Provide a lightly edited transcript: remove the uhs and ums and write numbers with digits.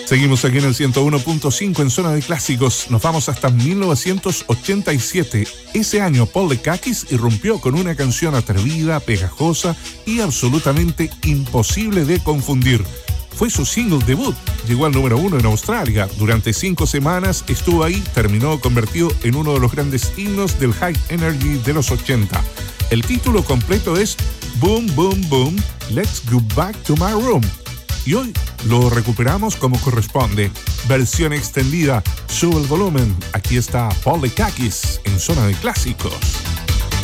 Seguimos aquí en el 101.5 en Zona de Clásicos. Nos vamos hasta 1987. Ese año Paul Lekakis irrumpió con una canción atrevida, pegajosa y absolutamente imposible de confundir. Fue su single debut, llegó al número 1 en Australia. Durante 5 semanas estuvo ahí, terminó convertido en uno de los grandes himnos del High Energy de los 80. El título completo es Boom Boom Boom, Let's Go Back to My Room. Y hoy lo recuperamos como corresponde. Versión extendida. Sube el volumen. Aquí está Paul Lekakis en Zona de Clásicos.